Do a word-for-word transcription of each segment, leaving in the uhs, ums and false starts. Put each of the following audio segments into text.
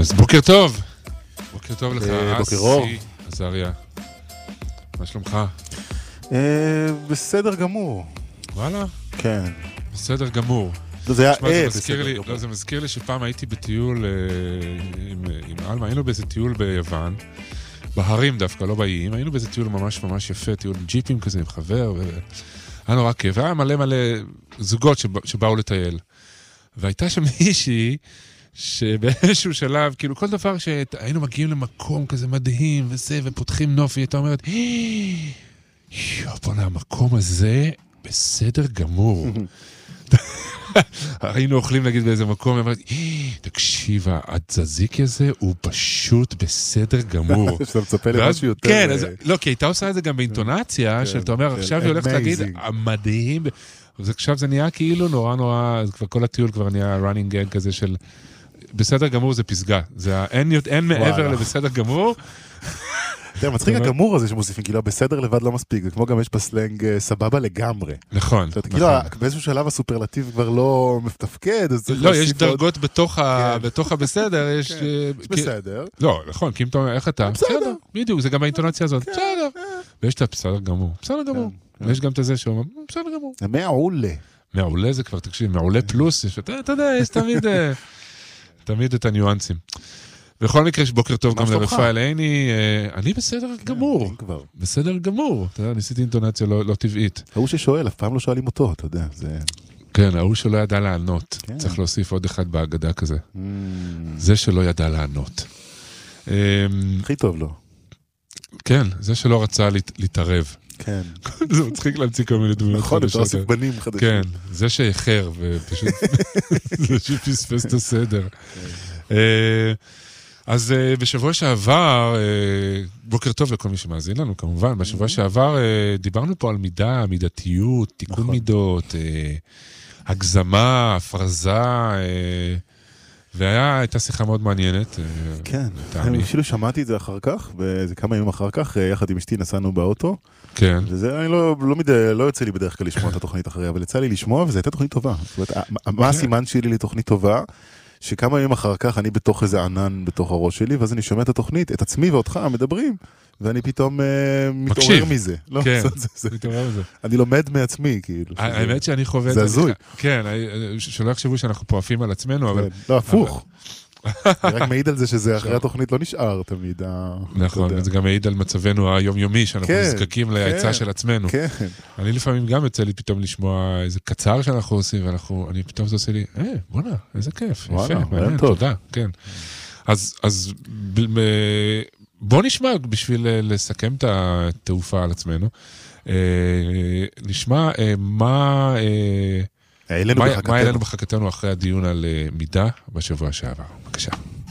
אז בוקר טוב. בוקר טוב לך, בוקר אור. אסי עזריה. מה שלומך? בסדר גמור. וואלה? כן. בסדר גמור. זה היה תשמע, זה אה, מזכיר בסדר לי, גמור. לא, זה מזכיר לי שפעם הייתי בטיול אה, עם, עם אלמה, היינו באיזה טיול ביוון, בהרים דווקא, לא באיים, היינו באיזה טיול ממש ממש יפה, טיול עם ג'יפים כזה, עם חבר, והיה נורא כיף, והיה מלא מלא זוגות שבא, שבאו לטייל. והייתה שם מישהי, שבאיזשהו שלב, כאילו כל דבר שהיינו מגיעים למקום כזה מדהים וזה, ופותחים נוף, והיא הייתה אומרת, יו, בוא נה, המקום הזה בסדר גמור. היינו אוכלים נגיד באיזה מקום, היא אומרת, תקשיב, התזזיקי הזה הוא פשוט בסדר גמור. שאתה מצפה למשהו יותר... כן, לא, כי הייתה עושה את זה גם באינטונציה, שאתה אומר, עכשיו היא הולכת להגיד, המדהים, עכשיו זה נהיה כאילו נורא נורא, כבר כל הטיול כבר נהיה running gag כזה של, בסדר גמור זה פסגה, אין מעבר לבסדר גמור. תראה, מצחיק הגמור הזה שמוסיפים, כאילו בסדר לבד לא מספיק, וכמו גם יש בסלנג סבבה לגמרי. נכון. כאילו באיזשהו שלב הסופרלטיב כבר לא מתפקד, לא, יש דרגות בתוך הבסדר, יש... בסדר. לא, נכון, כי אם אתה אומר, איך אתה? בסדר, בדיוק, זה גם באינטונציה הזאת, בסדר. ויש את הבסדר גמור, בסדר גמור. ויש גם את זה שאומר, בסדר גמור. זה מעולה. מעולה זה כבר, תקשיב, מעולה פלוס, אתה יודע, יש תמיד... תמיד את הניואנסים. בכל מקרה, בוקר טוב גם לרפאל עיני, אני בסדר גמור. בסדר גמור. אתה יודע, ניסיתי אינטונציה לא טבעית. ההוא ששואל, אף פעם לא שואלים אותו, אתה יודע. כן, ההוא שלא ידע לענות. צריך להוסיף עוד אחד בהגדה כזה. זה שלא ידע לענות. הכי טוב לו. כן, זה שלא רצה להתערב. כן. זה מצחיק להמציא כל מיני דמויות חדשות. נכון, אתה עושה בנים חדשים. כן, זה שאיחר, ופשוט זה שפספס את הסדר. אז בשבוע שעבר, בוקר טוב לכל מי שמאזין לנו, כמובן, בשבוע שעבר דיברנו פה על מידה, מידתיות, תיקון מידות, הגזמה, הפרזה, והייתה שיחה מאוד מעניינת. כן, אני אפילו שמעתי את זה אחר כך, וזה כמה ימים אחר כך, יחד עם אשתי נסענו באוטו. כן. וזה, אני לא, לא, מדי, לא יוצא לי בדרך כלל לשמוע את התוכנית אחריה, אבל יצא לי לשמוע, וזו הייתה תוכנית טובה. זאת אומרת, מה הסימן שלי לתוכנית טובה? שכמה ימים אחר כך אני בתוך איזה ענן בתוך הראש שלי, ואז אני שומע את התוכנית, את עצמי ואותך מדברים, ואני פתאום מתעורר מזה. כן, מתעורר מזה. אני לומד מעצמי, כאילו. האמת שאני חווה את זה. זה הזוי. כן, שלא יחשבו שאנחנו פה עפים על עצמנו, אבל... לא, הפוך. אני רק מעיד על זה שזה אחרי התוכנית לא נשאר תמיד. נכון, וזה גם מעיד על מצבנו היומיומי, שאנחנו נזקקים להיצע של עצמנו. כן. אני לפעמים גם יוצא לי פתאום לשמוע איזה קצר שאנחנו עושים, ואני פתאום זה עושה לי, אה, בוא'נה, איזה כיף, יפה, מעניין, תודה, כן. אז בוא נשמע, בשביל לסכם את התעופה על עצמנו, נשמע מה... מה היה לנו בחכתנו אחרי הדיון על מידה בשבוע שעבר? בבקשה.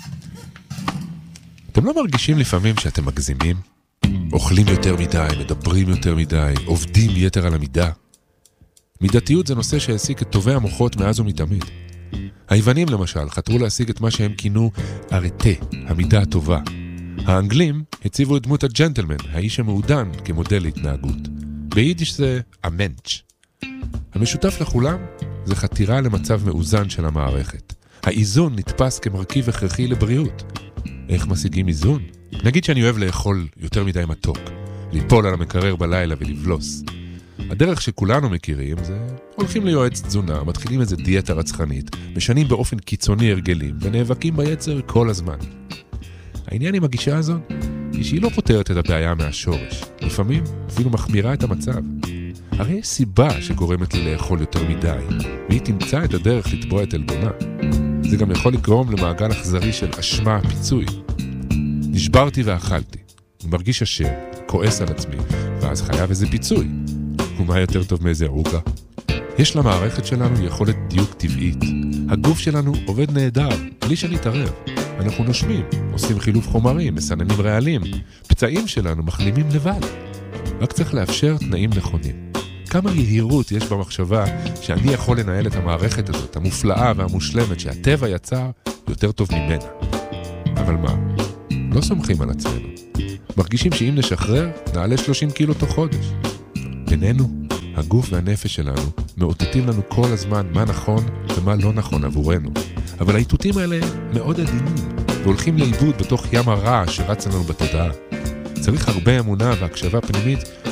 אתם לא מרגישים לפעמים שאתם מגזימים? אוכלים יותר מדי, מדברים יותר מדי, עובדים יתר על המידה? מידתיות זה נושא שהעסיק את טובי המוחות מאז ומתמיד. היוונים למשל חתרו להשיג את מה שהם כינו ארטה, המידה הטובה. האנגלים הציבו את דמות הג'נטלמן, האיש המעודן, כמודל להתנהגות. ביידיש זה המנץ'. המשותף לכולם זה חתירה למצב מאוזן של המערכת. האיזון נתפס כמרכיב הכרחי לבריאות. איך משיגים איזון? נגיד שאני אוהב לאכול יותר מדי מתוק, ליפול על המקרר בלילה ולבלוס. הדרך שכולנו מכירים זה הולכים ליועץ תזונה, מתחילים איזה דיאטה רצחנית, משנים באופן קיצוני הרגלים ונאבקים ביצר כל הזמן. העניין עם הגישה הזאת היא שהיא לא פותרת את הבעיה מהשורש. לפעמים אפילו מחמירה את המצב. הרי יש סיבה שגורמת לי לאכול יותר מדי, והיא תמצא את הדרך לתבוע את אלבונה. זה גם יכול לגרום למעגל אכזרי של אשמה, פיצוי. נשברתי ואכלתי. אני מרגיש אשם, כועס על עצמי, ואז חייב איזה פיצוי. ומה יותר טוב מאיזה עוגה? יש למערכת שלנו יכולת דיוק טבעית. הגוף שלנו עובד נהדר, בלי שנתערב. אנחנו נושמים, עושים חילוף חומרים, מסננים רעלים. פצעים שלנו מחלימים לבד. רק צריך לאפשר תנאים נכונים. כמה יהירות יש במחשבה שאני יכול לנהל את המערכת הזאת, המופלאה והמושלמת שהטבע יצר יותר טוב ממנה. אבל מה? לא סומכים על עצמנו. מרגישים שאם נשחרר, נעלה שלושים קילו תוך חודש. בינינו, הגוף והנפש שלנו מאותתים לנו כל הזמן מה נכון ומה לא נכון עבורנו. אבל האיתותים האלה מאוד עדינים. והולכים לאיבוד בתוך ים הרע שרץ לנו בתודעה. צריך הרבה אמונה והקשבה פנימית